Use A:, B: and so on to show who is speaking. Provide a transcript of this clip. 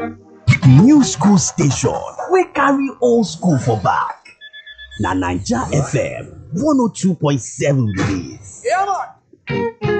A: New school station wey carry old school for back. Na Naija FM 102.7 be dis.
B: Yeah, man.